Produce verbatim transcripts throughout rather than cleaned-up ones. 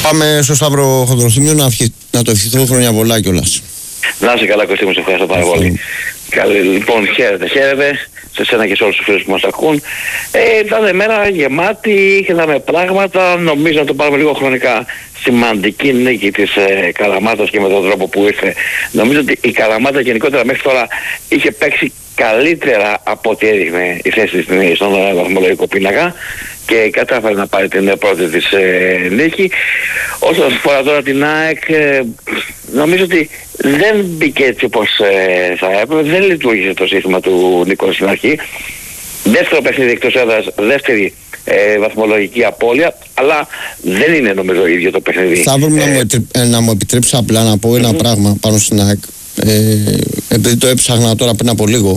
Πάμε στο Σταύρο Χοντροθύμιο να, ευχη... να το ευχηθώ χρόνια πολλά κιόλας. Να είσαι καλά, Κωστή μου, σε ευχαριστώ πάρα πολύ. Καλή, λοιπόν, χαίρετε, χαίρετε σε σένα και σε όλους τους φίλους που μας ακούν. Ε, ήταν μέρα γεμάτη, είδαμε πράγματα, νομίζω να το πάρουμε λίγο χρονικά. Σημαντική νίκη της ε, Καλαμάτας και με τον τρόπο που ήρθε. Νομίζω ότι η Καλαμάτα γενικότερα μέχρι τώρα είχε παίξει καλύτερα από ό,τι έδειχνε η θέση της στον βαθμολογικό πίνακα και κατάφερε να πάρει την πρώτη της ε, νίκη. Όσον αφορά τώρα την ΑΕΚ, ε, νομίζω ότι δεν μπήκε έτσι όπως ε, θα έπρεπε, δεν λειτουργήσε το σύστημα του Νίκολα στην αρχή. Δεύτερο παιχνίδι εκτός έδρας, δεύτερη ε, βαθμολογική απώλεια, αλλά δεν είναι νομίζω ίδιο το παιχνίδι. Θα βρούμε ε, να, μου ετρε... να μου επιτρέψει απλά να πω ένα mm-hmm. πράγμα πάνω στην ΑΕΚ. Ε, επειδή το έψαχνα τώρα πριν από λίγο,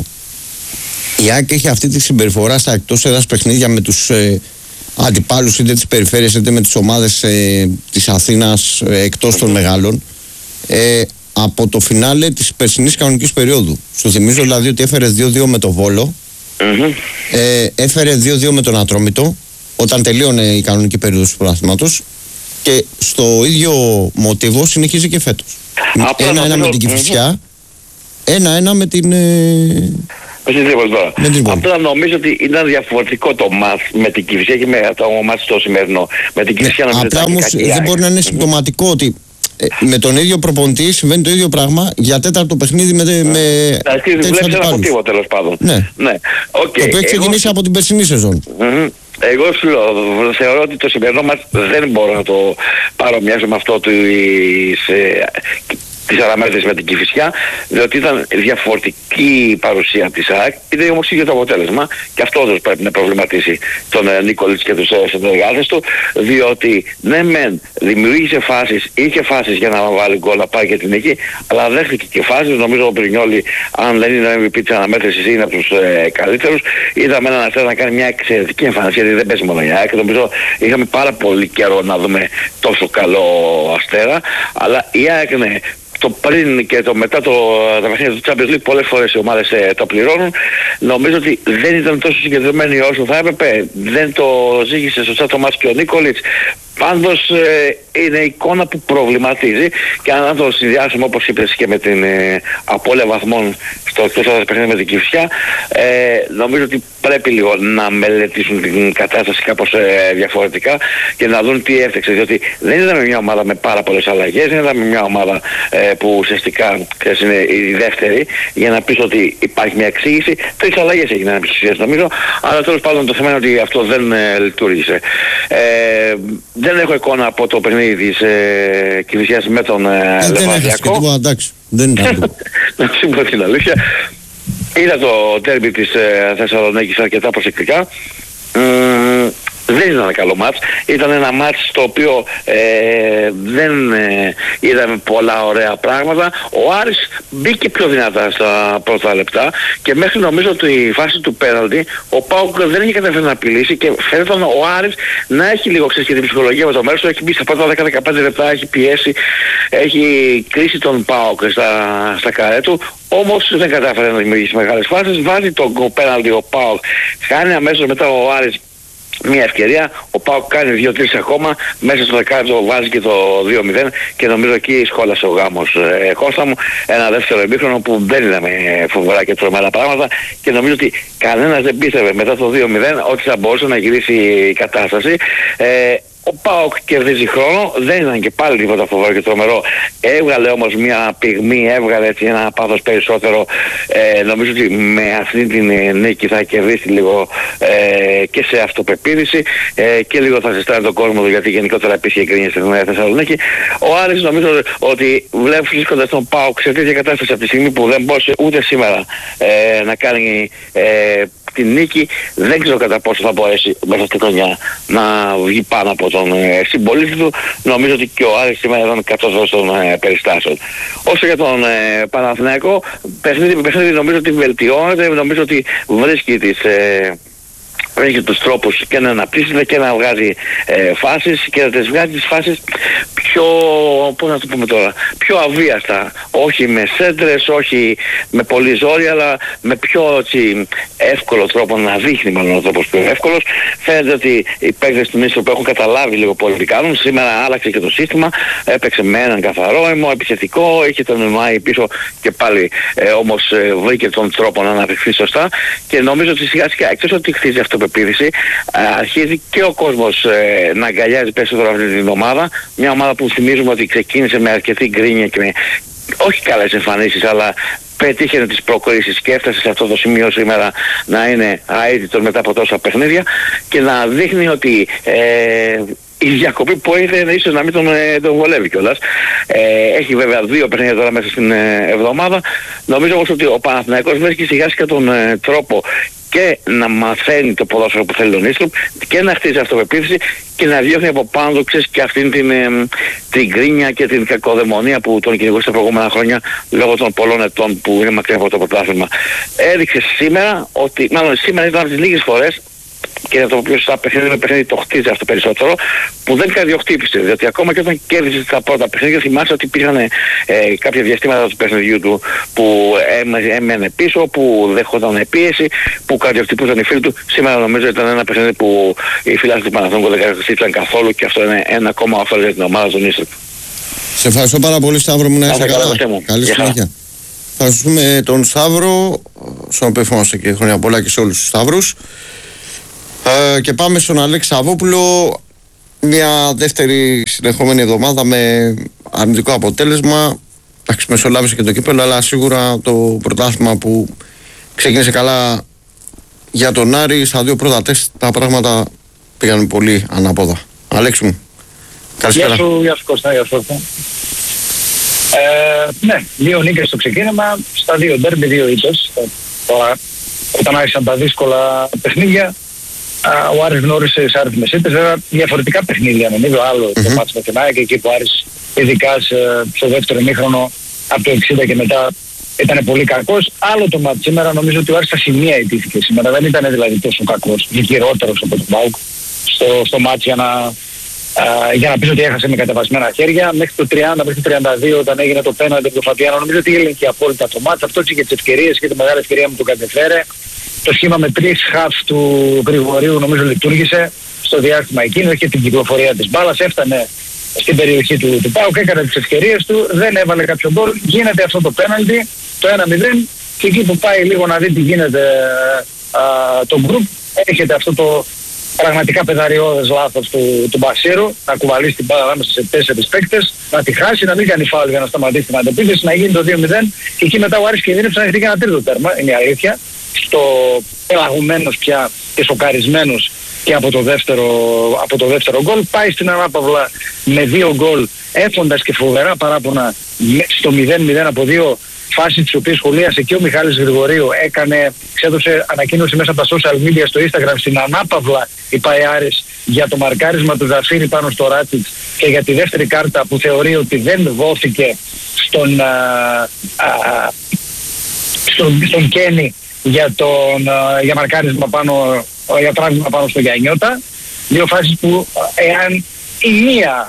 η ΑΕΚ έχει αυτή τη συμπεριφορά στα εκτός έδρας παιχνίδια με τους ε, αντιπάλους είτε της περιφέρειας είτε με τις ομάδες ε, της Αθήνας ε, εκτός mm-hmm. των μεγάλων ε, από το φινάλε της περσινής κανονικής περίοδου. Σου θυμίζω δηλαδή ότι έφερε δύο δύο με το Βόλο, mm-hmm. ε, έφερε δύο δύο με τον Ατρόμητο όταν τελείωνε η κανονική περίοδος του πρωταθλήματος και στο ίδιο μοτίβο συνεχίζει και φέτος. Ένα-ένα με την Κηφισιά, ένα-ένα με την... Ε... Με την Απλά νομίζω ότι ήταν διαφορετικό το μάτς με την Κηφισιά και με το μάτς το σημερινό. Με την Κηφισιά ναι, να απλά όμως δεν μπορεί να είναι συμπτωματικό ότι ε, με τον ίδιο προπονητή συμβαίνει το ίδιο πράγμα για τέταρτο παιχνίδι με, με, με τέτοιους αντιπάλους. Τέλος πάντων. Ναι. Ναι. Okay. Το οποίο έχει ξεκινήσει από την περσινή σεζόν. Mm-hmm. Εγώ σου λέω, θεωρώ ότι το σημερινό μας δεν μπορώ να το παρομοιάσω με αυτό της, ε, της αναμέτρησης με την Κηφισιά, διότι ήταν διαφορετική η παρουσία της ΑΕΚ, ήταν όμως ίδιο το αποτέλεσμα και αυτό όντως πρέπει να προβληματίσει τον ε, Νίκολιτς και τους ε, συνεργάτες του, διότι ναι μεν δημιούργησε φάσεις, είχε φάσεις για να βάλει γκολ να πάει και την νίκη, αλλά δέχτηκε και φάσεις. Νομίζω ο Πρινιόλι, αν δεν είναι εμ βι πι της αναμέτρησης, είναι από τους ε, καλύτερους. Είδαμε έναν Αστέρα να κάνει μια εξαιρετική εμφάνιση, γιατί δεν παίζει μόνο η ΑΕΚ. Νομίζω είχαμε πάρα πολύ καιρό να δούμε τόσο καλό Αστέρα, αλλά η ΑΕΚ ναι, το πριν και το μετά το, τα παιχνίδια του Champions League πολλές φορές οι ομάδες ε, το πληρώνουν. Νομίζω ότι δεν ήταν τόσο συγκεντρωμένοι όσο θα έπρεπε. Δεν το ζήγησε σωστά το μάτς και ο Νίκολιτς. Πάντως ε, είναι εικόνα που προβληματίζει και αν το συνδυάσουμε όπως είπες και με την ε, απώλεια βαθμών στο εκτός έδρας παιχνίδι με την Κηφισιά, ε, νομίζω ότι πρέπει λίγο να μελετήσουν την κατάσταση κάπως ε, διαφορετικά και να δουν τι έφτιαξε, διότι δεν είδαμε μια ομάδα με πάρα πολλές αλλαγές, δεν είδαμε μια ομάδα ε, που ουσιαστικά ξέρεις, είναι η δεύτερη για να πεις ότι υπάρχει μια εξήγηση. Τρεις αλλαγές έγιναν επί νομίζω, αλλά τέλος πάντων το θέμα είναι ότι αυτό δεν ε, λειτουργήσε. Ε, Δεν έχω εικόνα από το παιχνίδι της ε, Κηφισιάς με τον ε, ε, Λεβαδιακό. Δεν εντάξει, δεν ήταν. Να σου πω την αλήθεια. Είδα το τέρμπι της ε, Θεσσαλονίκης αρκετά προσεκτικά. Mm, δεν ήταν ένα καλό μάτς. Ήταν ένα μάτς στο οποίο ε, δεν ε, είδαμε πολλά ωραία πράγματα. Ο Άρης μπήκε πιο δυνατά στα πρώτα λεπτά και μέχρι νομίζω ότι η φάση του πέναλτι ο ΠΑΟΚ δεν είχε καταφέρει να απειλήσει και φαίνεται ο Άρης να έχει λίγο ξέρεις και την ψυχολογία με το μέρος του. Έχει μπει στα πρώτα δέκα με δεκαπέντε λεπτά, έχει πιέσει, έχει κρίσει τον ΠΑΟΚ στα, στα καρέ του. Όμως δεν κατάφερε να δημιουργήσει μεγάλες φάσεις. Βάζει τον πέναλτι ο ΠΑΟΚ, χάνει αμέσως μετά ο Άρης μια ευκαιρία, ο ΠΑΟΚ κάνει δύο τρεις ακόμα, μέσα στο δεκάλεπτο βάζει και το δύο μηδέν και νομίζω εκεί σχόλασε ο γάμος ε, Κώστα μου. Ένα δεύτερο ημίχρονο που δεν είδαμε φοβερά και τρομερά πράγματα και νομίζω ότι κανένας δεν πίστευε μετά το δύο μηδέν ότι θα μπορούσε να γυρίσει η κατάσταση. Ε, Ο ΠΑΟΚ κερδίζει χρόνο, δεν ήταν και πάλι τίποτα φοβερό και τρομερό. Έβγαλε όμως μια πυγμή, έβγαλε έτσι ένα πάθος περισσότερο. Ε, νομίζω ότι με αυτή την νίκη θα κερδίσει λίγο ε, και σε αυτοπεποίθηση ε, και λίγο θα ζεστάνει τον κόσμο του, γιατί γενικότερα επίσης εγκρίνει στην Θεσσαλονίκη. Ο Άρης νομίζω ότι βλέπει βρίσκοντας τον ΠΑΟΚ σε τέτοια κατάσταση από τη στιγμή που δεν μπορούσε ούτε σήμερα ε, να κάνει ε, την νίκη. Δεν ξέρω κατά πόσο θα μπορέσει μέσα στη χρονιά να βγει πάνω από τον ε, συμπολίτη του. Νομίζω ότι και ο Άρης σήμερα ήταν κατώτερος των ε, περιστάσεων. Όσο για τον ε, Παναθηναϊκό, παιχνίδι με παιχνίδι νομίζω ότι βελτιώνεται, νομίζω ότι βρίσκει τις... Ε, έχει τους τρόπους και να αναπτύσσεται και να βγάζει ε, φάσεις και να τις βγάζει τις φάσεις πιο, πώς να το πούμε τώρα, πιο αβίαστα. Όχι με σέντρες, όχι με πολύ ζόρι, αλλά με πιο έτσι, εύκολο τρόπο, να δείχνει μάλλον ο τρόπος πιο εύκολος. Φαίνεται ότι οι παίκτες του Νίστρου που έχουν καταλάβει λίγο πολύ τι κάνουν. Σήμερα άλλαξε και το σύστημα, έπαιξε με έναν καθαρό αιμο, επιθετικό, είχε τον Μάη πίσω και πάλι ε, όμως ε, βρήκε τον τρόπο να αναπτυχθεί σωστά, και νομίζω ότι σιγά σιγά, εκτός ότι χτίζει αυτοπεποίθηση, ε, αρχίζει και ο κόσμος ε, να αγκαλιάζει περισσότερο αυτή την ομάδα. Μια ομάδα που θυμίζουμε ότι ξεκίνησε με αρκετή γκρίνια και με όχι καλές εμφανίσεις, αλλά πετύχαινε τις προκρίσεις και έφτασε σε αυτό το σημείο σήμερα να είναι αίτητος μετά από τόσα παιχνίδια και να δείχνει ότι ε, η διακοπή που ήρθε ίσως να μην τον, ε, τον βολεύει κιόλας. Ε, έχει βέβαια δύο παιχνίδια τώρα μέσα στην ε, εβδομάδα. Νομίζω όμως ότι ο Παναθηναϊκός βρίσκει σιγά σιγά τον ε, τρόπο και να μαθαίνει το ποδόσφαιρο που θέλει τον Νίστρου και να χτίζει αυτοπεποίθηση και να διώχνει από πάνω του, ξέρεις, και αυτήν την, ε, την γκρίνια και την κακοδαιμονία που τον κυνηγούσε τα προηγούμενα χρόνια λόγω των πολλών ετών που είναι μακριά από το πρωτάθλημα. Έδειξε σήμερα ότι, μάλλον σήμερα ήταν από τις λίγες φορές, και αυτό που στα παιχνίδια με παιχνίδι το χτίζει αυτό περισσότερο, που δεν καρδιοχτύπησε. Διότι ακόμα και όταν κέρδισε τα πρώτα παιχνίδια, θυμάσαι ότι υπήρχαν ε, κάποια διαστήματα του παιχνιδιού του που έμενε πίσω, που δέχονταν πίεση, που καρδιοχτυπούσαν οι φίλοι του. Σήμερα νομίζω ήταν ένα παιχνίδι που οι φίλοι του Παναθηναϊκού δεν καρδιοχτύπησαν καθόλου, και αυτό είναι ένα ακόμα όφελο για την ομάδα του Νίστρου. Σε ευχαριστώ πάρα πολύ, Σταύρο μου, να είσαι καλά. Καλή συνέχεια. Ευχαριστούμε τον Σταύρο, στον οποίο ευχόμαστε και χρόνια πολλά και σε όλους τους Σταύρους. Ε, και πάμε στον Αλέξη Σαββόπουλο. Μια δεύτερη συνεχόμενη εβδομάδα με αρνητικό αποτέλεσμα. Εντάξει, μεσολάβησε και το κύπελλο, αλλά σίγουρα το πρωτάθλημα που ξεκίνησε καλά για τον Άρη, στα δύο πρώτα τεστ τα πράγματα πήγαν πολύ ανάποδα. Αλέξη μου, καλησπέρα. Γεια σου, γεια σου Κώστα, γεια σου. Ε, ναι, δύο νίκες στο ξεκίνημα, στα δύο ντέρμπι, δύο ήττες. Τώρα, όταν άρχισαν τα δύσκολα παιχνίδια, ο Άρης γνώρισε σε άριθμες ήττες, βέβαια διαφορετικά παιχνίδια. Νομίζω άλλο mm-hmm. το μάτς με την ΑΕΚ, εκεί που ο Άρης ειδικά στο δεύτερο ημίχρονο από το εξήντα και μετά ήταν πολύ κακός. Άλλο το μάτς σήμερα, νομίζω ότι ο Άρης στα σημεία ιτήθηκε σήμερα, δεν ήταν δηλαδή τόσο κακός, χειρότερος από τον ΠΑΟΚ στο, στο μάτς για να, α, για να πεις ότι έχασε με κατεβασμένα χέρια. Μέχρι το τριάντα, μέχρι το τριάντα δύο όταν έγινε το πέναλτι από τον Φαπιάνο, νομίζω ότι έλεγε απόλυτα το μάτς. Αυτό και τις ευκαιρίες και τη μεγάλη ευκαιρία μου του κατεφέρε. Το σχήμα με τρεις χαφ του Γρηγορίου νομίζω λειτουργήσε στο διάστημα εκείνο, είχε την κυκλοφορία της μπάλας, έφτανε στην περιοχή του, του ΠΑΟΚ, έκανε τις ευκαιρίες του, δεν έβαλε κάποιο γκολ, γίνεται αυτό το πέναλτι, το ένα μηδέν, και εκεί που πάει λίγο να δει τι γίνεται α, το γκρουπ, έρχεται αυτό το πραγματικά πεδαριώδες λάθος του, του Μπασίρου, να κουβαλήσει την μπάλα ανάμεσα σε τέσσερις παίκτες, να τη χάσει, να μην κάνει φάουλ για να σταματήσει την αντεπίθεση, να γίνει το δύο μηδέν, και εκεί μετά ο Άρης κινδύνευσε να έχει και ένα τρίτο τέρμα, είναι η αλήθεια. Στο πελαγουμένος πια και σοκαρισμένος και από το δεύτερο, από το δεύτερο γκολ, πάει στην ανάπαυλα με δύο γκολ, έχοντας και φοβερά παράπονα στο μηδέν μηδέν από δύο φάσεις τις οποίες σχολίασε και ο Μιχάλης Γρηγορίου, έκανε, ξέδωσε ανακοίνωση μέσα από τα social media στο Instagram, στην ανάπαυλα η Άρης για το μαρκάρισμα του Ζαφίρη πάνω στο Ράτσιτς και για τη δεύτερη κάρτα που θεωρεί ότι δεν δόθηκε στον, α, α, στον, στον Κένι για, τον, για μαρκάρισμα πάνω, για πράγμα πάνω στο Γιαννιώτα. Δύο φάσεις που εάν η μία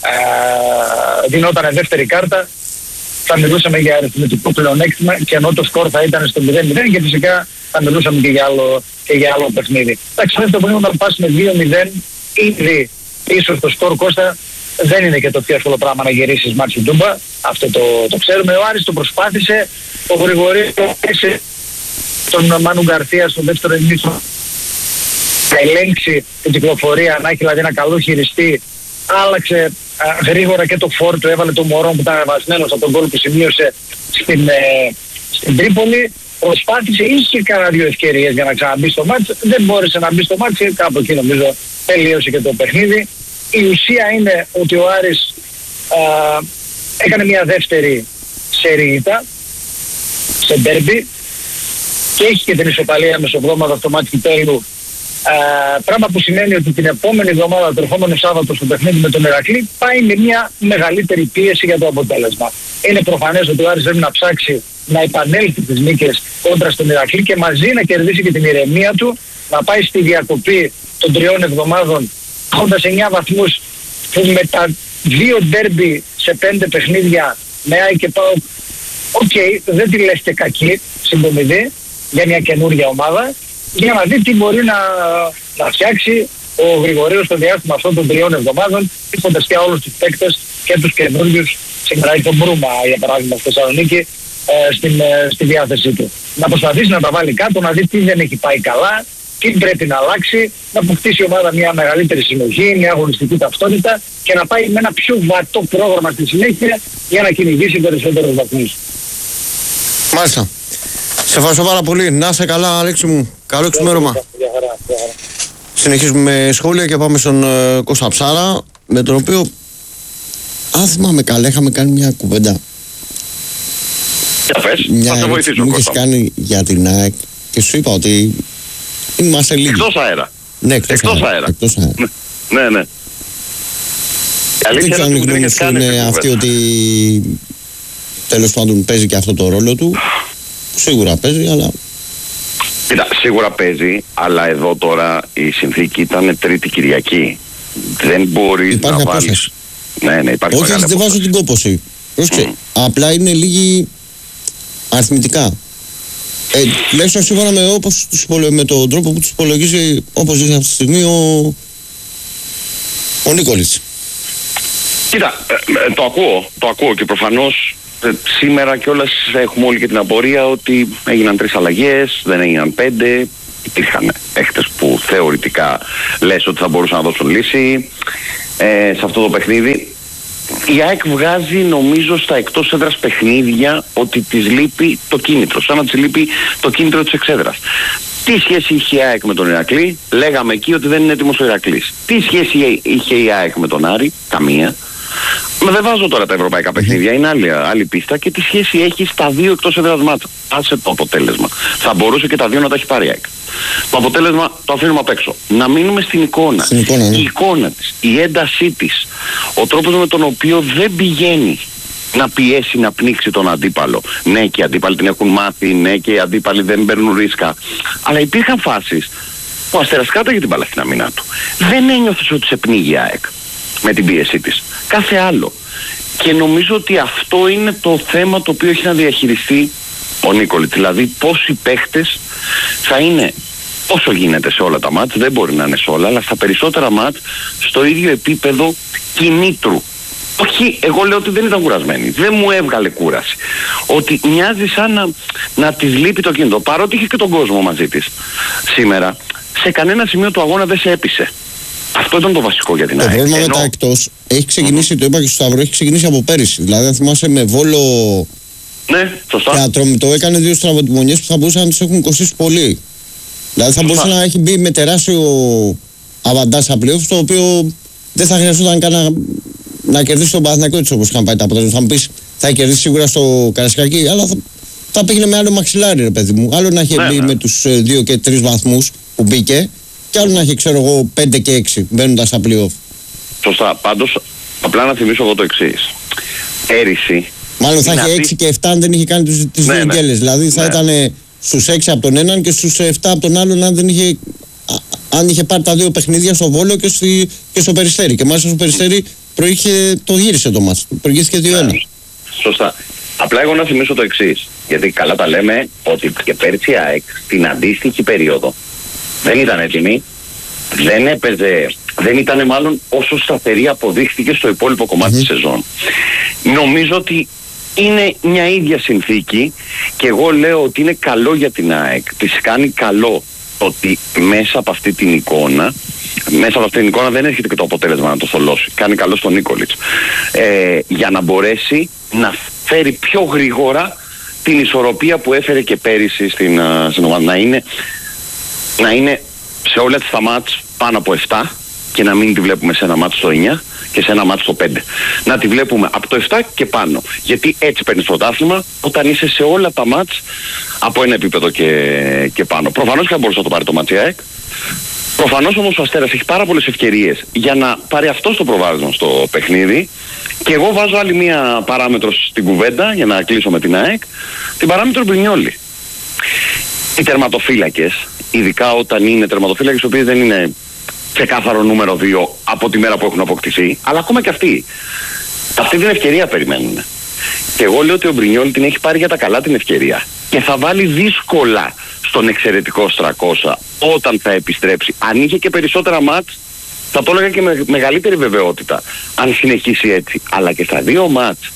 ε, δινόταν δεύτερη κάρτα θα μιλούσαμε για αριθμητικό πλεονέκτημα, και ενώ το σκορ θα ήταν στο μηδέν μηδέν, και φυσικά θα μιλούσαμε και για άλλο, και για άλλο παιχνίδι. Εντάξει, αυτό το να πας με δύο μηδέν ήδη πίσω στο σκορ, Κώστα, δεν είναι και το πιο εύκολο πράγμα να γυρίσεις μάτσι ντούμπα, αυτό το, το ξέρουμε. Ο Άρης το προσπάθησε, ο Γρηγορίου έσε τον Μάνου Γκαρθία στο δεύτερο ημίχρονο να ελέγξει την κυκλοφορία, να έχει δηλαδή ένα καλό χειριστή, άλλαξε α, γρήγορα και το φόρτο, έβαλε το Μωρό που ήταν βασμένος από τον γκολ που σημείωσε στην, ε, στην Τρίπολη, προσπάθησε, είχε κάνα δύο ευκαιρίες για να ξαναμπεί στο μάτς, δεν μπόρεσε να μπει στο μάτς και κάπου εκεί νομίζω τελείωσε και το παιχνίδι. Η ουσία είναι ότι ο Άρης α, έκανε μια δεύτερη σερί-ήττα σε ντέρμπι και έχει και την ισοπαλία μεσοβδόμαδα στο μάτι κυπέλλου. Uh, πράγμα που σημαίνει ότι την επόμενη εβδομάδα, το ερχόμενο Σάββατο στο παιχνίδι με τον Ηρακλή, πάει με μια μεγαλύτερη πίεση για το αποτέλεσμα. Είναι προφανές ότι ο Άρης πρέπει να ψάξει να επανέλθει τις νίκες κόντρα στον Ηρακλή και μαζί να κερδίσει και την ηρεμία του, να πάει στη διακοπή των τριών εβδομάδων έχοντας εννιά βαθμούς που με τα δύο ντέρμπι σε πέντε παιχνίδια με ΑΕΚ και ΠΑΟΚ. Οκ, okay, δεν τη λες και κακή συντομιδή για μια καινούργια ομάδα, για να δει τι μπορεί να, να φτιάξει ο Γρηγορέος στο διάστημα αυτών των τριών εβδομάδων, έχοντας πια όλους τους παίκτες και τους καινούργιους, σήμερα έχει τον Μπρούμα για παράδειγμα στη Θεσσαλονίκη, ε, στην, ε, στη διάθεσή του. Να προσπαθήσει να τα βάλει κάτω, να δει τι δεν έχει πάει καλά, τι πρέπει να αλλάξει, να αποκτήσει η ομάδα μια μεγαλύτερη συνοχή, μια αγωνιστική ταυτότητα και να πάει με ένα πιο βατό πρόγραμμα στη συνέχεια για να κυνηγήσει περισσότερους βαθμούς. Μάλιστα. Σε ευχαριστώ πάρα πολύ. Να είσαι καλά, Αλέξη μου. Καλό ξημέρωμα. Συνεχίζουμε με σχόλια και πάμε στον uh, Κώστα Ψάρα, με τον οποίο, αν θυμάμαι καλά, είχαμε κάνει μια κουβέντα. Για πες, μια θα σε βοηθήσω, μου Κώστα. είχες κάνει για την ΑΕΚ και σου είπα ότι είμαστε λίγοι. Εκτός αέρα. Ναι, εκτός, εκτός αέρα. αέρα. Εκτός αέρα. Ναι, ναι. Δεν ξέρω αν η γνώμη σου είναι αυτή ότι τέλος πάντων παίζει και αυτό το ρόλο του. Σίγουρα παίζει, αλλά... Κοίτα, σίγουρα παίζει, αλλά εδώ τώρα η συνθήκη ήταν Τρίτη Κυριακή. Δεν μπορείς υπάρχει να απόσταση. βάλεις... Ναι, ναι, υπάρχει όχι, μεγάλη δεν βάζω την κόπωση. Πρόσεξε, Mm. απλά είναι λίγοι αριθμητικά. Ε, τουλάχιστον σύμφωνα με, όπως τους υπολο... με τον τρόπο που τους υπολογίζει, όπως δείχνει αυτή τη στιγμή ο, ο Νίκολιτς. Κοίτα, ε, ε, το ακούω, το ακούω και προφανώς ε, σήμερα κιόλας έχουμε όλοι και την απορία ότι έγιναν τρεις αλλαγές, δεν έγιναν πέντε. Υπήρχαν παίχτες που θεωρητικά λες ότι θα μπορούσαν να δώσουν λύση ε, σε αυτό το παιχνίδι. Η ΑΕΚ βγάζει νομίζω στα εκτός έδρας παιχνίδια ότι της λείπει το κίνητρο, σαν να της λείπει το κίνητρο της εξέδρας. Τι σχέση είχε η ΑΕΚ με τον Ηρακλή? Λέγαμε εκεί ότι δεν είναι έτοιμος ο Ηρακλής. Τι σχέση είχε η ΑΕΚ με τον Άρη? Καμία. Μα δεν βάζω τώρα τα ευρωπαϊκά παιχνίδια, είναι άλλη, άλλη πίστα. Και τι σχέση έχει στα δύο εκτός έδρας μάτσα? Άσε το αποτέλεσμα. Θα μπορούσε και τα δύο να τα έχει πάρει η ΑΕΚ. Το αποτέλεσμα το αφήνουμε απ' έξω. Να μείνουμε στην εικόνα. Στην εικόνα, ναι. Η εικόνα της, η έντασή της, ο τρόπος με τον οποίο δεν πηγαίνει να πιέσει, να πνίξει τον αντίπαλο. Ναι, και οι αντίπαλοι την έχουν μάθει, ναι, και οι αντίπαλοι δεν παίρνουν ρίσκα. Αλλά υπήρχαν φάσεις που ο Αστέρας κάταγε την μπάλα στην αμυνά του. Δεν ένιωθες ότι σε πνίγει η ΑΕΚ με την πίεσή της. Κάθε άλλο. Και νομίζω ότι αυτό είναι το θέμα το οποίο έχει να διαχειριστεί ο Νίκολιτς. Δηλαδή πώς οι παίχτες θα είναι όσο γίνεται σε όλα τα μάτς, δεν μπορεί να είναι σε όλα, αλλά στα περισσότερα μάτς στο ίδιο επίπεδο κινήτρου. Όχι, εγώ λέω ότι δεν ήταν κουρασμένη. Δεν μου έβγαλε κούραση. Ότι μοιάζει σαν να, να της λείπει το κινητό. Παρότι είχε και τον κόσμο μαζί της σήμερα, σε κανένα σημείο του αγώνα δεν σε έπεισε. Αυτό ήταν το βασικό για την ΑΕΚ. Το πρόβλημα Ενώ... με τα εκτός έχει ξεκινήσει, mm-hmm. το είπα και στο Σταύρο, έχει ξεκινήσει από πέρυσι. Δηλαδή, αν θυμάσαι με Βόλο ναι, σωστά. και Ατρόμητο, έκανε δύο στραβοτιμονιές που θα μπορούσαν να τις έχουν κοστίσει πολύ. Δηλαδή, θα μπορούσε να έχει μπει με τεράστιο αβαντάζ στα πλοία, το οποίο δεν θα χρειαζόταν καν να, να κερδίσει τον Παναθηναϊκό έτσι όπως είχαν πάει τα αποτέλεσμα. Θα μου πεις, θα κερδίσει σίγουρα στο Καρασκακί, αλλά θα, θα πήγαινε με άλλο μαξιλάρι, ρε παιδί μου. Άλλο να είχε ναι, μπει ναι. με τους ε, δύο και τρεις βαθμούς που μπήκε. Και άλλο να έχει, ξέρω εγώ, πέντε και έξι μπαίνοντας στα play-off. Σωστά. Πάντως, απλά να θυμίσω εγώ το εξής. Πέρυσι. Μάλλον θα είχε δυνατή... έξι και επτά αν δεν είχε κάνει τους, τις ναι, δύο ναι. γκέλες. Δηλαδή θα ναι. ήταν στους έξι από τον έναν και στους επτά από τον άλλον αν δεν είχε. Αν είχε πάρει τα δύο παιχνίδια στο Βόλο και, στη, και στο Περιστέρι. Και μάλιστα στο Περιστέρι προείχε, το γύρισε το μάτς. Προηγήθηκε δύο ένα. Ναι. Σωστά. Απλά εγώ να θυμίσω το εξής. Γιατί καλά τα λέμε ότι και πέρσι η ΑΕΚ στην αντίστοιχη περίοδο δεν ήταν έτοιμη, δεν έπαιζε, δεν ήταν μάλλον όσο σταθερή αποδείχθηκε στο υπόλοιπο κομμάτι mm-hmm. της σεζόν. Νομίζω ότι είναι μια ίδια συνθήκη και εγώ λέω ότι είναι καλό για την ΑΕΚ. Της κάνει καλό ότι μέσα από αυτή την εικόνα, μέσα από αυτή την εικόνα δεν έρχεται και το αποτέλεσμα να το θολώσει. Κάνει καλό στον Νίκολιτς. Ε, για να μπορέσει να φέρει πιο γρήγορα την ισορροπία που έφερε και πέρυσι στην, στην ομάδα. Να είναι, να είναι σε όλα τις τα μάτς πάνω από επτά και να μην τη βλέπουμε σε ένα μάτς στο εννιά και σε ένα μάτς στο πέντε. Να τη βλέπουμε από το επτά και πάνω. Γιατί έτσι παίρνεις πρωτάθλημα όταν είσαι σε όλα τα μάτς από ένα επίπεδο και, και πάνω. Προφανώς και θα μπορούσε να το πάρει το μάτς η ΑΕΚ. Προφανώς όμως ο Αστέρας έχει πάρα πολλές ευκαιρίες για να πάρει αυτό στο προβάδισμα στο παιχνίδι. Και εγώ βάζω άλλη μία παράμετρο στην κουβέντα για να κλείσω με την ΑΕΚ. Την παράμετρο Μπρινιόλι. Οι τερματοφύλακες, ειδικά όταν είναι τερματοφύλακες οι οποίοι δεν είναι ξεκάθαρο νούμερο δύο από τη μέρα που έχουν αποκτηθεί, αλλά ακόμα και αυτοί. Αυτή την ευκαιρία περιμένουν. Και εγώ λέω ότι ο Μπρινιόλι την έχει πάρει για τα καλά την ευκαιρία. Και θα βάλει δύσκολα στον εξαιρετικό Στρακόσα όταν θα επιστρέψει. Αν είχε και περισσότερα μάτς, θα το έλεγα και με μεγαλύτερη βεβαιότητα, αν συνεχίσει έτσι. Αλλά και στα δύο μάτς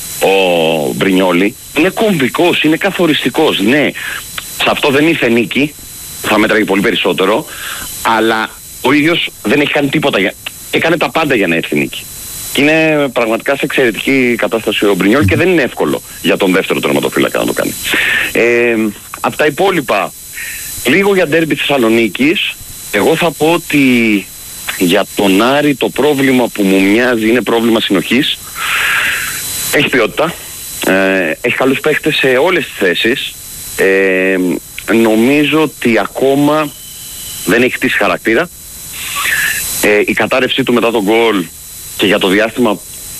ο Μπρινιόλι είναι κομβικός, είναι καθοριστικός. Ναι, σε αυτό δεν ήρθε νίκη, θα μέτραγε πολύ περισσότερο, αλλά ο ίδιος δεν έχει κάνει τίποτα, για... έκανε τα πάντα για να έρθει νίκη. Και είναι πραγματικά σε εξαιρετική κατάσταση ο Μπρινιόλ και δεν είναι εύκολο για τον δεύτερο τερματοφύλακα να το κάνει. Ε, από τα υπόλοιπα, λίγο για ντέρμπι Θεσσαλονίκης, εγώ θα πω ότι για τον Άρη το πρόβλημα που μου μοιάζει είναι πρόβλημα συνοχής. Έχει ποιότητα, ε, έχει καλούς παίχτες σε όλες τις θέσεις. Ε, νομίζω ότι ακόμα δεν έχει χτίσει χαρακτήρα. Ε, η κατάρρευσή του μετά τον γκολ και για το διάστημα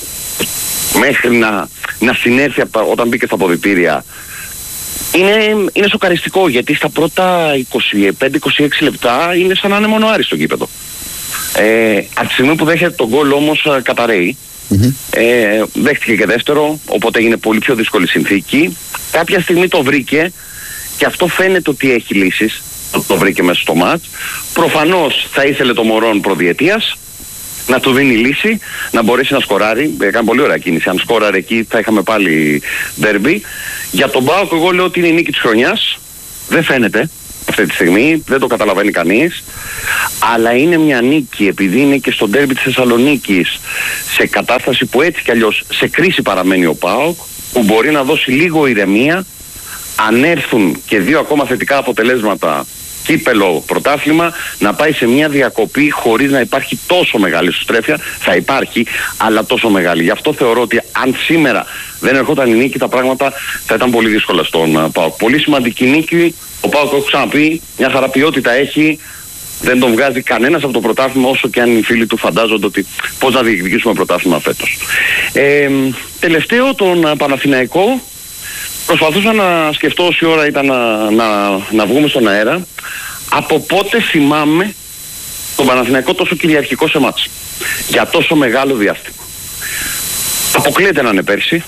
μέχρι να, να συνέρθει όταν μπήκε στα αποδυτήρια είναι, είναι σοκαριστικό, γιατί στα πρώτα είκοσι πέντε είκοσι έξι λεπτά είναι σαν να είναι μόνο Άρης στο γήπεδο. Ε, από τη στιγμή που δέχεται τον γκολ όμως καταραίει. Mm-hmm. Ε, δέχτηκε και δεύτερο, οπότε έγινε πολύ πιο δύσκολη συνθήκη. Κάποια στιγμή το βρήκε και αυτό φαίνεται ότι έχει λύσεις. Το, το βρήκε μέσα στο μάτς. Προφανώς θα ήθελε το Μωρόν προδιετίας να του δίνει λύση, να μπορέσει να σκοράρει. Έκανε πολύ ωραία κίνηση. Αν σκόραρε εκεί θα είχαμε πάλι ντέρμπι. Για τον ΠΑΟΚ εγώ λέω ότι είναι η νίκη της χρονιάς. Δεν φαίνεται αυτή τη στιγμή, δεν το καταλαβαίνει κανείς, αλλά είναι μια νίκη επειδή είναι και στο ντέρμπι της Θεσσαλονίκης σε κατάσταση που έτσι κι αλλιώς σε κρίση παραμένει ο ΠΑΟΚ, που μπορεί να δώσει λίγο ηρεμία αν έρθουν και δύο ακόμα θετικά αποτελέσματα, κύπελο, πρωτάθλημα, να πάει σε μια διακοπή χωρίς να υπάρχει τόσο μεγάλη ισοστρέφεια. Θα υπάρχει, αλλά τόσο μεγάλη. Γι' αυτό θεωρώ ότι αν σήμερα δεν ερχόταν η νίκη, τα πράγματα θα ήταν πολύ δύσκολα στον ΠΑΟΚ. Πολύ σημαντική νίκη. Ο ΠΑΟΚ, έχω ξαναπεί, μια χαρά ποιότητα έχει. Δεν τον βγάζει κανένας από το πρωτάθλημα, όσο και αν οι φίλοι του φαντάζονται ότι πώς να διεκδικήσουμε πρωτάθλημα φέτος. Ε, τελευταίο, τον Παναθηναϊκό. Προσπαθούσα να σκεφτώ όση ώρα ήταν να, να, να βγούμε στον αέρα. Από πότε θυμάμαι τον Παναθηναϊκό τόσο κυριαρχικό σε μάτς για τόσο μεγάλο διάστημα. Αποκλείεται να είναι πέρσι.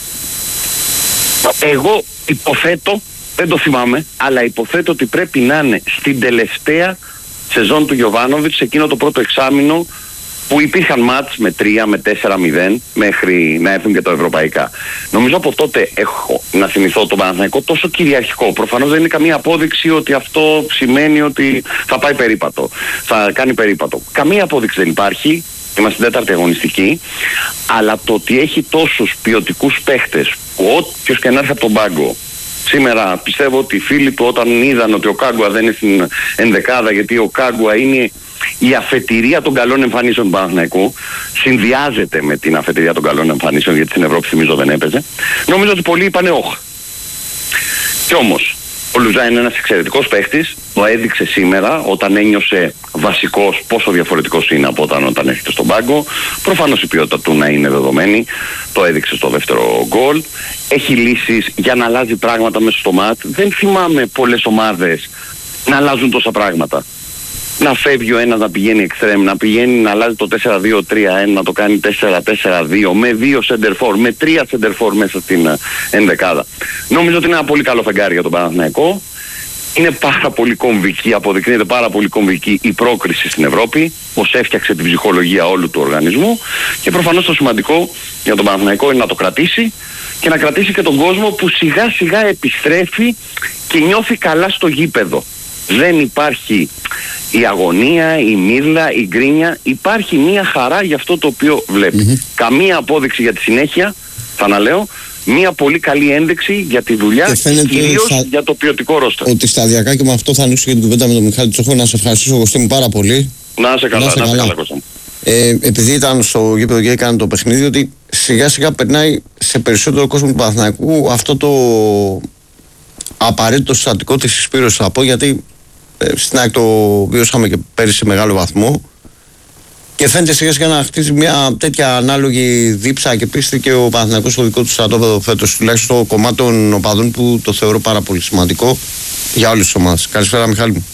Εγώ υποθέτω, δεν το θυμάμαι, αλλά υποθέτω ότι πρέπει να είναι στην τελευταία σεζόν του Γιοβάνοβιτς, εκείνο το πρώτο εξάμηνο που υπήρχαν μάτς με τρία, με τέσσερα μηδέν μέχρι να έρθουν και τα ευρωπαϊκά. Νομίζω από τότε έχω να θυμηθώ τον Παναθηναϊκό τόσο κυριαρχικό. Προφανώς δεν είναι καμία απόδειξη ότι αυτό σημαίνει ότι θα πάει περίπατο, θα κάνει περίπατο. Καμία απόδειξη δεν υπάρχει. Είμαστε στην τέταρτη αγωνιστική, αλλά το ότι έχει τόσους ποιοτικούς παίχτες που όποιος και να έρθει από τον πάγκο. Σήμερα πιστεύω ότι οι φίλοι του όταν είδαν ότι ο Κάγκουα δεν είναι στην ενδεκάδα, γιατί ο Κάγκουα είναι η αφετηρία των καλών εμφανίσεων του Παναθηναϊκού, συνδυάζεται με την αφετηρία των καλών εμφανίσεων, γιατί στην Ευρώπη θυμίζω δεν έπαιζε. Νομίζω ότι πολλοί είπανε όχ. Κι όμως ο Λουζά είναι ένας εξαιρετικός παίχτης, το έδειξε σήμερα όταν ένιωσε βασικός πόσο διαφορετικός είναι από όταν, όταν έρχεται στον πάγκο. Προφανώς η ποιότητα του να είναι δεδομένη, το έδειξε στο δεύτερο γκολ. Έχει λύσεις για να αλλάζει πράγματα μέσα στο μάτ. Δεν θυμάμαι πολλές ομάδες να αλλάζουν τόσα πράγματα. Να φεύγει ο ένας να πηγαίνει εξτρέμ, να πηγαίνει να αλλάζει το τέσσερα δύο τρία ένα, να το κάνει τέσσερα τέσσερα δύο, με δύο σεντερφόρ, με τρία σεντερφόρ μέσα στην ενδεκάδα. Νομίζω ότι είναι ένα πολύ καλό φεγγάρι για τον Παναθηναϊκό. Είναι πάρα πολύ κομβική, αποδεικνύεται πάρα πολύ κομβική η πρόκριση στην Ευρώπη, πως έφτιαξε την ψυχολογία όλου του οργανισμού, και προφανώς το σημαντικό για τον Παναθηναϊκό είναι να το κρατήσει και να κρατήσει και τον κόσμο που σιγά σιγά επιστρέφει και νιώθει καλά στο γήπεδο. Δεν υπάρχει η αγωνία, η μύρλα, η γκρίνια. Υπάρχει μια χαρά για αυτό το οποίο βλέπει. Mm-hmm. Καμία απόδειξη για τη συνέχεια, θα αναλέω. Μια πολύ καλή ένδειξη για τη δουλειά και κυρίως θα... για το ποιοτικό ρόστερ. Ότι σταδιακά, και με αυτό θα ανοίξω και την κουβέντα με τον Μιχάλη Τσόχο. Να σε ευχαριστήσω, Κωστή μου, πάρα πολύ. Να σε καλά, να σε καλά, καλά Κώστα μου. Ε, επειδή ήταν στο γήπεδο και έκανε το παιχνίδι, ότι σιγά σιγά περνάει σε περισσότερο κόσμο του Παναθηναϊκού αυτό το απαραίτητο συστατικό της συσπήρωσης, θα πω, γιατί ε, στην ΑΕΚ το βιώσαμε και πέρυσι σε μεγάλο βαθμό. Και φαίνεται σιγά σιγά να χτίζει μια τέτοια ανάλογη δίψα και πίστη και ο Παναθηναϊκός στο δικό του στρατόπεδο φέτος, τουλάχιστον στο κομμάτι των οπαδών, που το θεωρώ πάρα πολύ σημαντικό για όλες τις ομάδες. Καλησπέρα, Μιχάλη μου.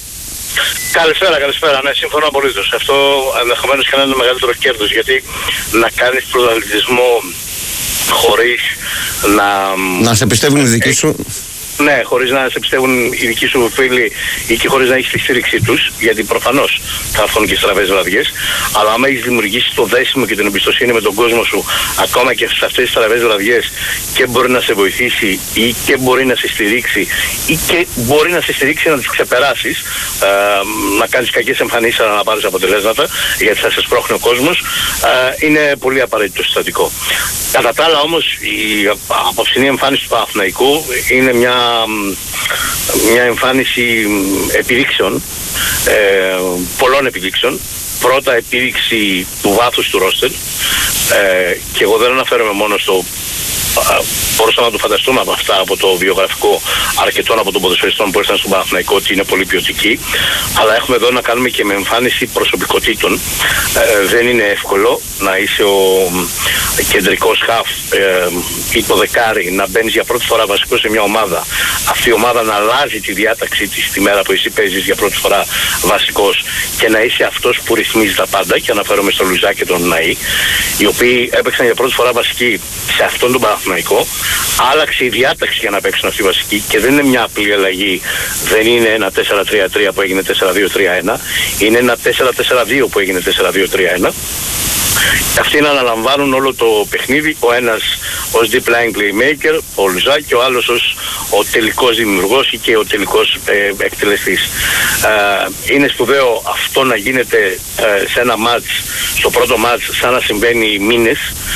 Καλησπέρα, καλησπέρα. Ναι, συμφωνώ απολύτως. Αυτό ενδεχομένως και να είναι το μεγαλύτερο κέρδος, γιατί να κάνεις πρωταθλητισμό χωρίς να... Να σε πιστεύουν οι δικοί σου. Ναι, χωρίς να σε πιστεύουν οι δικοί σου φίλοι ή και χωρίς να έχεις τη στήριξή τους, γιατί προφανώς θα έρθουν και στραβές βραδιές. Αλλά άμα έχεις δημιουργήσει το δέσιμο και την εμπιστοσύνη με τον κόσμο σου, ακόμα και σε αυτές τις στραβές βραδιές, και μπορεί να σε βοηθήσει ή και μπορεί να σε στηρίξει ή και μπορεί να σε στηρίξει να τις ξεπεράσεις, ε, να κάνεις κακές εμφανίσεις αλλά να πάρεις αποτελέσματα, γιατί θα σε σπρώχνει ο κόσμος, ε, είναι πολύ απαραίτητο συστατικό. Κατά τα άλλα όμως, η απόψινή εμφάνιση του Παναθηναϊκού είναι μια, μια εμφάνιση επιδείξεων, ε, πολλών επιδείξεων. Πρώτα, επίδειξη του βάθους του ρόστερ, ε, και εγώ δεν αναφέρομαι μόνο στο... Μπορούσαμε να το φανταστούμε από αυτά, από το βιογραφικό αρκετών από των ποδοσφαιριστών που ήρθαν στον Παναθηναϊκό, ότι είναι πολύ ποιοτικοί. Αλλά έχουμε εδώ να κάνουμε και με εμφάνιση προσωπικότητων. Ε, δεν είναι εύκολο να είσαι ο κεντρικός χαφ ε, ή το δεκάρι, να μπαίνεις για πρώτη φορά βασικό σε μια ομάδα. Αυτή η ομάδα να αλλάζει τη διάταξή της τη μέρα που εσύ παίζεις για πρώτη φορά βασικός και να είσαι αυτός που ρυθμίζει τα πάντα. Και αναφέρομαι στο Λουζά και τον Ναή, οι οποίοι έπαιξαν για πρώτη φορά βασική σε αυτόν τον Παναθηναϊκό. Άλλαξε η διάταξη για να παίξουν αυτή βασική και δεν είναι μια απλή αλλαγή. Δεν είναι ένα τέσσερα τρία τρία που έγινε τέσσερα δύο τρία ένα. Είναι ένα τέσσερα τέσσερα δύο που έγινε τέσσερα δύο τρία ένα. Αυτοί να αναλαμβάνουν όλο το παιχνίδι, ο ένας ως deep lying playmaker, ο Λουζά, και ο άλλος ως ο τελικός δημιουργός ή και ο τελικός ε, εκτελεστής. Ε, είναι σπουδαίο αυτό να γίνεται ε, σε ένα μάτς, στο πρώτο μάτς, σαν να συμβαίνει μήνες,